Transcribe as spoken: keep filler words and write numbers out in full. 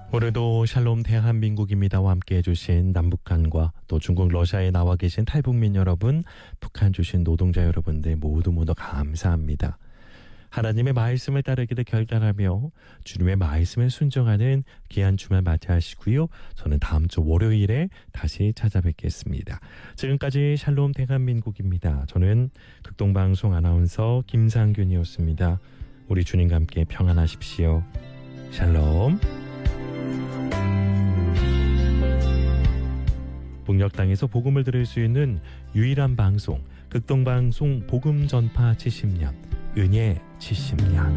오늘도 샬롬 대한민국입니다와 함께 해주신 남북한과 또 중국 러시아에 나와 계신 탈북민 여러분, 북한 주신 노동자 여러분들 모두 모두 감사합니다. 하나님의 말씀을 따르기를 결단하며 주님의 말씀에 순종하는 귀한 주말 맞이하시고요. 저는 다음 주 월요일에 다시 찾아뵙겠습니다. 지금까지 샬롬 대한민국입니다. 저는 극동방송 아나운서 김상균이었습니다. 우리 주님과 함께 평안하십시오. 샬롬. 북녘 땅에서 복음을 들을 수 있는 유일한 방송, 극동방송 복음 전파 칠십 년, 은혜 칠십 년.